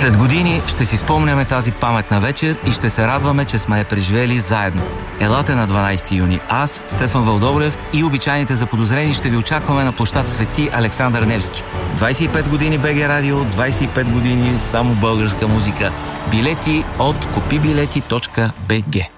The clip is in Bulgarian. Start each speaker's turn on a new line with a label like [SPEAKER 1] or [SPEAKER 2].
[SPEAKER 1] След години ще си спомняме тази паметна вечер и ще се радваме, че сме я преживели заедно. Елате на 12 юни. Аз, Стефан Вълдобрев и обичайните заподозрени ще ви очакваме на площад Свети Александър Невски. 25 години БГ Радио, 25 години само българска музика. Билети от купибилети.bg.